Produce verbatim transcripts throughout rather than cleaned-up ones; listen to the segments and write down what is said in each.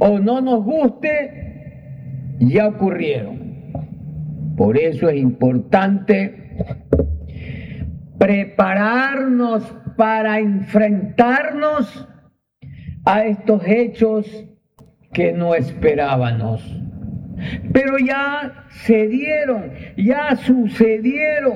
o no nos guste, ya ocurrieron. Por eso es importante prepararnos para enfrentarnos a estos hechos que no esperábamos. Pero ya se dieron, ya sucedieron.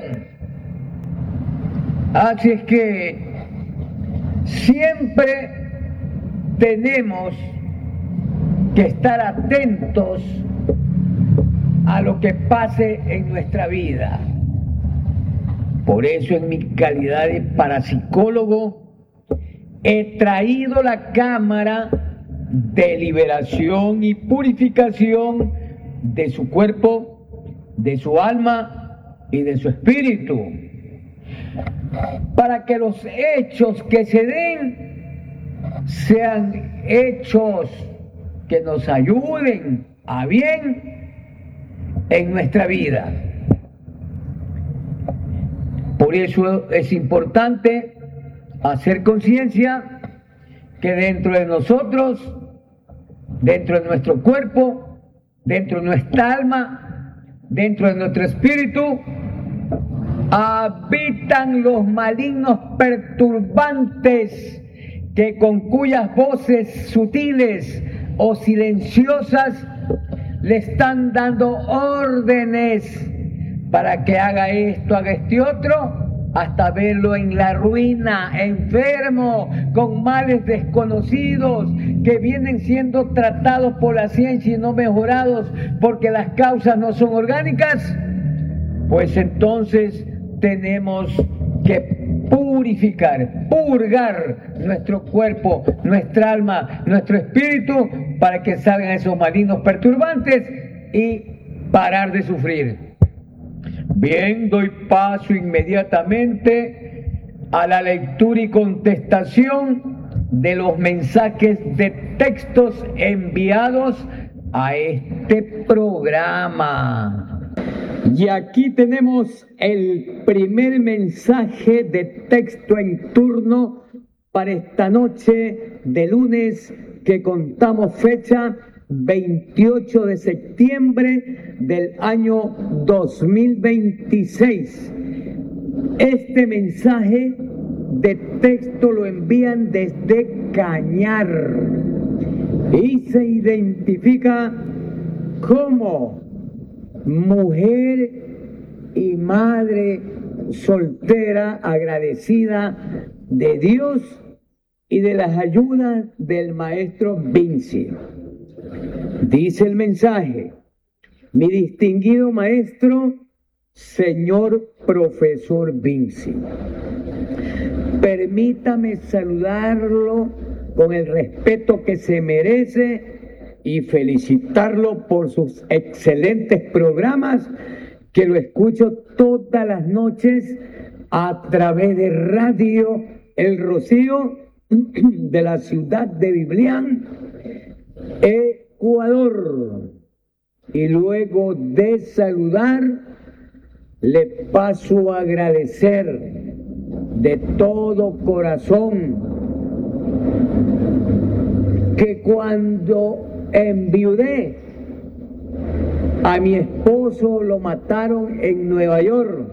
Así es que siempre tenemos que estar atentos a lo que pase en nuestra vida. Por eso, en mi calidad de parapsicólogo, he traído la cámara de liberación y purificación de su cuerpo, de su alma y de su espíritu, para que los hechos que se den sean hechos que nos ayuden a bien en nuestra vida. Por eso es importante hacer conciencia que dentro de nosotros, dentro de nuestro cuerpo, dentro de nuestra alma, dentro de nuestro espíritu, habitan los malignos perturbantes que con cuyas voces sutiles o silenciosas le están dando órdenes para que haga esto, haga este otro, hasta verlo en la ruina, enfermo, con males desconocidos, que vienen siendo tratados por la ciencia y no mejorados porque las causas no son orgánicas. Pues entonces tenemos que purificar, purgar nuestro cuerpo, nuestra alma, nuestro espíritu, para que salgan esos malignos perturbantes y parar de sufrir. Bien, doy paso inmediatamente a la lectura y contestación de los mensajes de textos enviados a este programa. Y aquí tenemos el primer mensaje de texto en turno para esta noche de lunes, que contamos fecha veintiocho de septiembre del año dos mil veintiséis. Este mensaje de texto lo envían desde Cañar y se identifica como mujer y madre soltera agradecida de Dios y de las ayudas del maestro Vinci. Dice el mensaje: mi distinguido maestro, señor profesor Vinci, permítame saludarlo con el respeto que se merece y felicitarlo por sus excelentes programas, que lo escucho todas las noches a través de Radio El Rocío de la ciudad de Biblián, Ecuador. Y luego de saludar, le paso a agradecer de todo corazón que cuando enviudé a mi esposo lo mataron en Nueva York,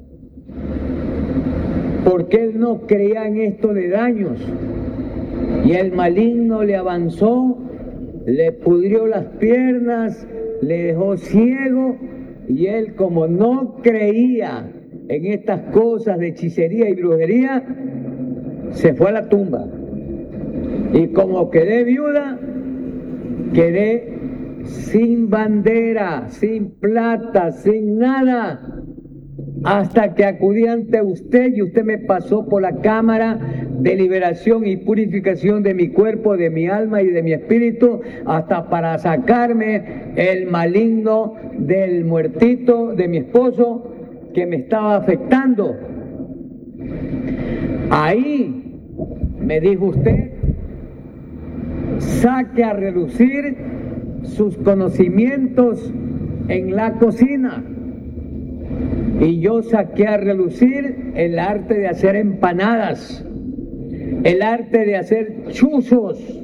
porque él no creía en esto de daños, y el maligno le avanzó, le pudrió las piernas, le dejó ciego, y él, como no creía en estas cosas de hechicería y brujería, se fue a la tumba. Y como quedé viuda, quedé sin bandera, sin plata, sin nada, hasta que acudí ante usted y usted me pasó por la cámara de liberación y purificación de mi cuerpo, de mi alma y de mi espíritu, hasta para sacarme el maligno del muertito de mi esposo que me estaba afectando. Ahí me dijo usted: saque a relucir sus conocimientos en la cocina. Y yo saqué a relucir el arte de hacer empanadas, el arte de hacer chuzos,